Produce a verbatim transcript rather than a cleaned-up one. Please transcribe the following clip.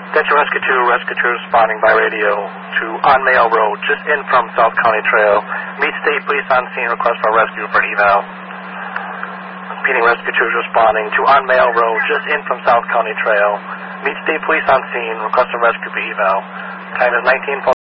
Attention Rescue two, Rescue two responding by radio to On Mail Road, just in from South County Trail. Meet State Police on scene, request for rescue for eval. Repeating, Rescue two is responding to On Mail Road, just in from South County Trail. Meet State Police on scene, request for rescue for eval. Time is nineteen